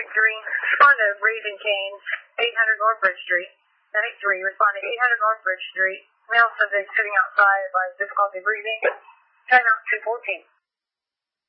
Respond to Raising Cane's, 800 North Bridge Street. 93, responding 800 North Bridge Street. Male subject sitting outside by difficulty breathing. Timeout 214.